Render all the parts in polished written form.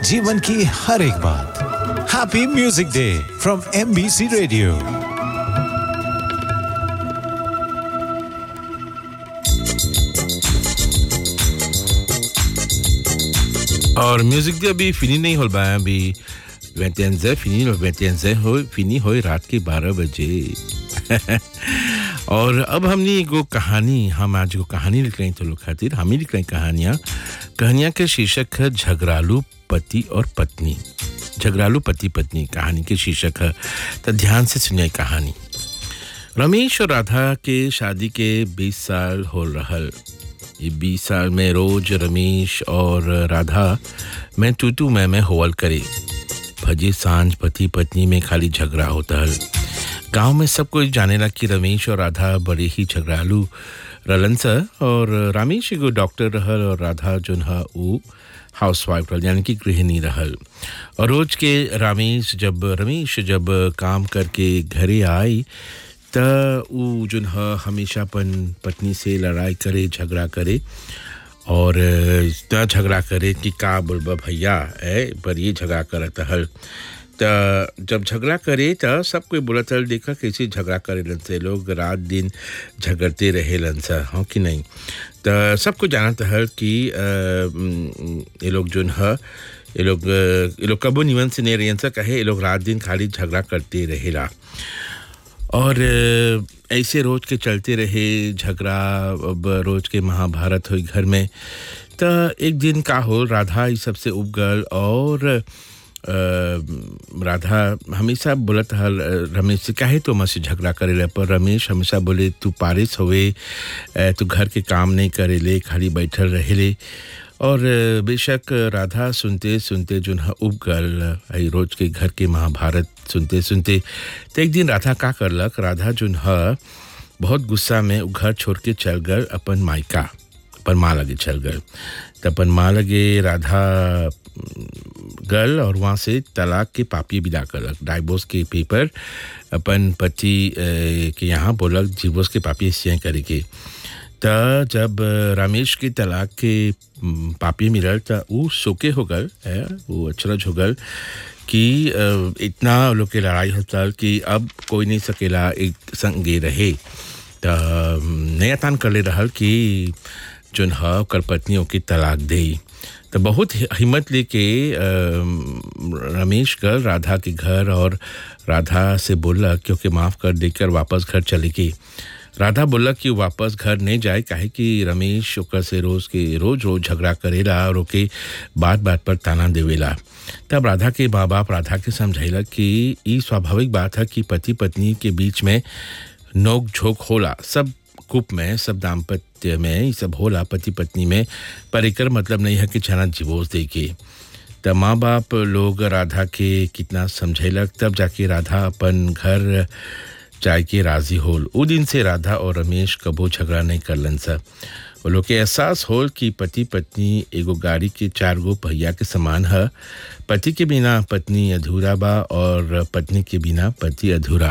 जीवन की हर एक बात। Happy music day from MBC radio. और म्यूजिक डे अभी फिनी नहीं हो पाया अभी 21 फिनी 21 हो फिनी हो रात के 12 बजे। और अब हमने एगो कहानी हम आज को कहानी लिख रहे हैं तो लोग खातिर हम ही लिख रहे हैं कहानियाँ के शीर्षक है झगड़ालू पति और पत्नी। झगड़ालू पति पत्नी कहानी के शीर्षक है, तो ध्यान से सुनिए कहानी। रमेश और राधा के शादी के 20 साल हो रहल। ये 20 साल में रोज रमेश और राधा में तू मैं होवल करे। भजे सांझ पति पत्नी में खाली झगड़ा होता है। गांव में सब कोई जानेला कि रमेश और राधा बड़े ही झगड़ालू रहलन स। और रमेश एगो डॉक्टर रहल और राधा जोन है वो हाउसवाइफ रहल, यानी कि गृहिणी रहल। और रोज के रमेश जब काम करके घरे आई त उ जोन है हमेशा अपन पत्नी से लड़ाई करे, झगड़ा करे और इतना झगड़ा करे कि का बोलबा भैया पर ये झगड़ा करत हल। त जब झगड़ा करे त सब कोई बोलत हल देखा कैसे झगड़ा करेलन से लोग, रात दिन झगड़ते रहेलन सा, हाँ कि नहीं। त सबको जानत हल कि ये लोग जोन है ये लोग कबो निमन से नहीं रहें सा, कहे ये लोग रात दिन खाली झगड़ा करते रहेला। और ऐसे रोज के चलते रहे झगड़ा। अब रोज के महाभारत हुई घर में। तो एक दिन का हो राधा इस सबसे उब गल और राधा हमेशा बोलत हल रमेश से काहे तो मुझसे झगड़ा करेला, पर रमेश हमेशा बोले तू पारिस होवे, तू घर के काम नहीं करेले, खाली बैठल रहेले। और बेशक राधा सुनते सुनते जो है उब गल रोज के घर के महाभारत सुनते सुनते। तो एक दिन राधा का करलक, राधा जो है बहुत गुस्सा में घर छोड़ के चल गल अपन मायका, अपन माँ लगे चल गल। तो अपन माँ लगे राधा गल और वहाँ से तलाक के पापी विदा करलक, डाइवोर्स के पेपर अपन पति के यहाँ बोलक डिवोर्स के पापी सियाँ करे के। त जब रमेश के तलाक के पापी मिलल त उ सोके हो गल, वो अचरज हो गल कि इतना लोग के लड़ाई होता कि अब कोई नहीं सकेला एक संगे रहे। त नया तान कर ले रहल कि जोन है कर पत्नियों की तलाक दे। तो बहुत हिम्मत लेके रमेश गल राधा के घर और राधा से बोला क्योंकि माफ़ कर देकर वापस घर चले गई। राधा बोला कि वापस घर नहीं जाए, काहे कि रमेश ओकर से रोज झगड़ा करेला और ओके बात बात पर ताना देवेला। तब राधा के माँ बाप राधा के समझाइला कि ये स्वाभाविक बात है कि पति पत्नी के बीच में नोक झोंक होला, सब कुप में, सब दाम्पत्य में ये सब होला पति पत्नी में, पर एकर मतलब नहीं है कि छाना डिवोर्स दे के। तब माँ बाप लोग राधा के कितना समझैलक, तब जाके राधा अपन घर जाए के राजी होल। उ दिन से राधा और रमेश कबो झगड़ा नहीं करलन सा। वो लोग के एहसास होल कि पति पत्नी एगो गाड़ी के 4 गो पहिया के समान है। पति के बिना पत्नी अधूरा बा और पत्नी के बिना पति अधूरा।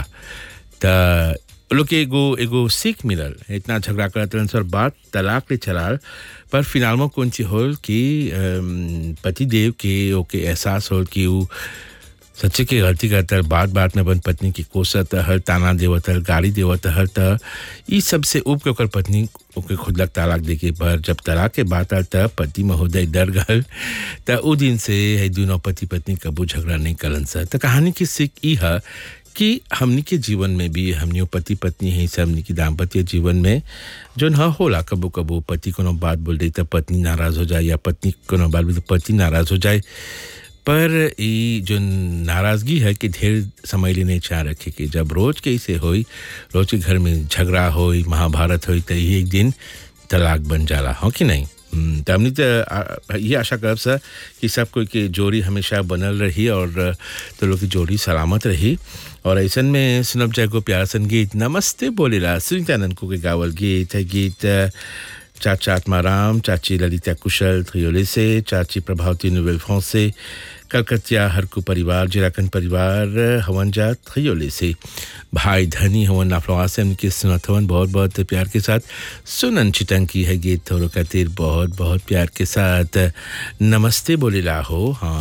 त लोग के एगो सीख मिलल। इतना झगड़ा करते सर बात तलाक ले चलाल, पर फिलहाल में कौन सी होल कि पति देव के ओके एहसास होल कि वो सच्चे के गलती करता है, बात में अपन पत्नी की कोसत हर, ताना देवत हर, गाड़ी देवत हर। त ई सबसे उब के ओकर पत्नी ओके खुदलक तलाक देके। पर जब तलाक के बात आल तब पति महोदय डर गल। त उ दिन से है दोनों पति पत्नी कबू झगड़ा नहीं करलन सा। त कहानी की सीख ई है कि हमनी के जीवन में भी हमनियों पति पत्नी है सब हमनी की दाम्पत्य जीवन में जो न होला कबो कबो पति कोनो बात बोल दे तब पत्नी नाराज हो जाए, या पत्नी कोनो बात बोल तो पति नाराज हो जाए। पर ये जो नाराज़गी है कि ढेर समय ले नहीं चाह रखे कि जब रोज के इसे होई, रोज के घर में झगड़ा होई, महाभारत होई, तो ये एक दिन तलाक बन जाला, हो कि नहीं। तो हमने तो ये आशा करब सा कि सब कोई के जोड़ी हमेशा बनल रही और तो लोग की जोड़ी सलामत रही। और ऐसन में सुनब जाए को प्यार सन गीत नमस्ते बोलेला सुनीता नंद को के गावल गीत है। गीत चाचा आत्माराम, चाची ललिता कुशल थ्रियोले से, चाची प्रभावती नोवेल फ्रांस से, कलकत्ता हरकू परिवार, जिराकन परिवार हवंजा थ्रियोले से, भाई धनी हवन नाफ्लवा से उनके सुनत हवन बहुत बहुत प्यार के साथ। सुनन चिटंकी है गीत थोरो खातिर बहुत बहुत प्यार के साथ नमस्ते बोलेला हो। हाँ